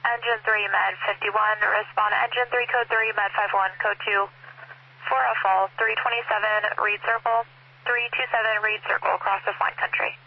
Engine 3, Med 51, respond Engine 3, code 3, Med 51, code 2, 4 fall, 327, read circle, 327, read circle, across the flight country.